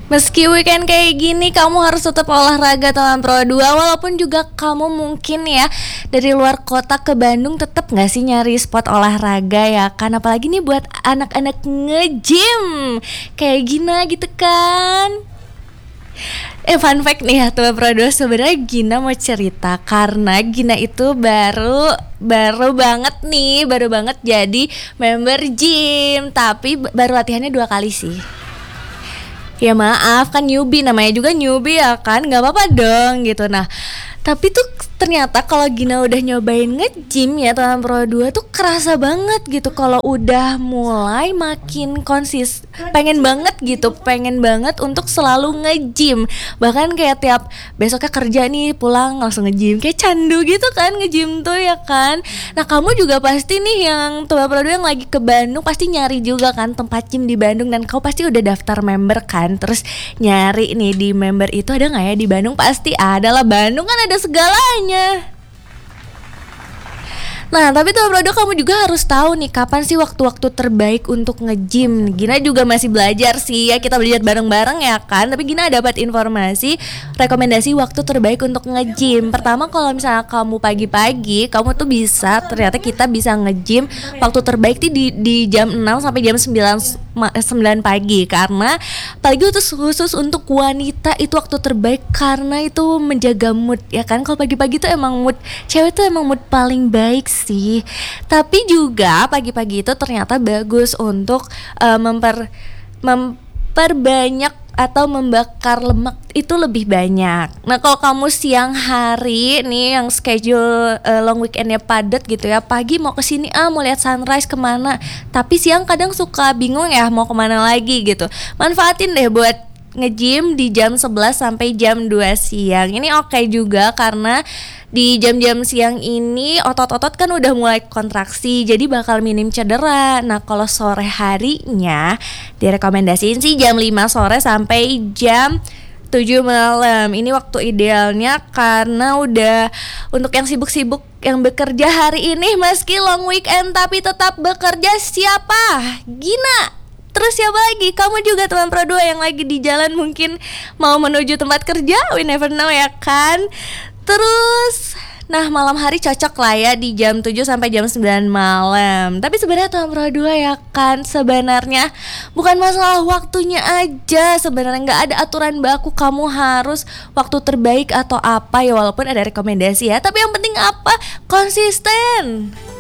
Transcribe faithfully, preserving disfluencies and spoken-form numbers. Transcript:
Meski weekend kayak gini, kamu harus tetap olahraga teman Pro dua. Walaupun juga kamu mungkin ya dari luar kota ke Bandung, tetap gak sih nyari spot olahraga ya kan? Apalagi nih buat anak-anak nge-gym kayak Gina gitu kan. Eh fun fact nih ya teman Pro dua, sebenarnya Gina mau cerita karena Gina itu baru baru banget nih, baru banget jadi member gym, tapi baru latihannya dua kali sih. Ya maaf kan newbie, namanya juga newbie ya kan, nggak apa-apa dong gitu. Nah tapi tuh ternyata kalau Gina udah nyobain nge-gym ya teman Pro dua tuh kerasa banget gitu. Kalau udah mulai makin konsis, pengen banget gitu, pengen banget untuk selalu nge-gym. Bahkan kayak tiap besoknya kerja nih pulang langsung nge-gym, kayak candu gitu kan nge-gym tuh ya kan. Nah kamu juga pasti nih yang teman Pro dua yang lagi ke Bandung pasti nyari juga kan tempat gym di Bandung. Dan kau pasti udah daftar member kan, terus nyari nih di member itu ada gak ya di Bandung. Pasti ada lah, Bandung kan ada segalanya. Nah tapi tuh Bro, kamu juga harus tahu nih kapan sih waktu-waktu terbaik untuk nge-gym. Gina juga masih belajar sih ya, kita belajar bareng-bareng ya kan. Tapi Gina dapat informasi rekomendasi waktu terbaik untuk nge-gym. Pertama kalau misalnya kamu pagi-pagi, kamu tuh bisa, ternyata kita bisa nge-gym waktu terbaik tuh di, di jam enam sampai jam sembilan pagi. Karena pagi itu khusus untuk wanita itu waktu terbaik, karena itu menjaga mood ya kan. Kalau pagi-pagi tuh emang mood cewek tuh emang mood paling baik sih. Tapi juga pagi-pagi itu ternyata bagus untuk uh, memper memperbanyak atau membakar lemak itu lebih banyak. Nah kalau kamu siang hari nih yang schedule uh, long weekendnya padat gitu ya, pagi mau kesini ah mau lihat sunrise kemana, tapi siang kadang suka bingung ya mau kemana lagi gitu. Manfaatin deh buat nge-gym di jam sebelas sampai jam dua siang. Ini oke okay juga karena di jam-jam siang ini otot-otot kan udah mulai kontraksi, jadi bakal minim cedera. Nah kalau sore harinya direkomendasiin sih jam lima sore sampai jam tujuh malam. Ini waktu idealnya karena udah untuk yang sibuk-sibuk yang bekerja hari ini meski long weekend tapi tetap bekerja. Siapa? Gina. Terus siapa lagi? Kamu juga teman Pro dua yang lagi di jalan mungkin mau menuju tempat kerja, we never know ya kan. Terus nah malam hari cocok lah ya di jam tujuh sampai jam sembilan malam. Tapi sebenarnya teman Pro dua ya kan, sebenarnya bukan masalah waktunya aja. Sebenarnya nggak ada aturan baku kamu harus waktu terbaik atau apa ya, walaupun ada rekomendasi ya. Tapi yang penting apa? Konsisten.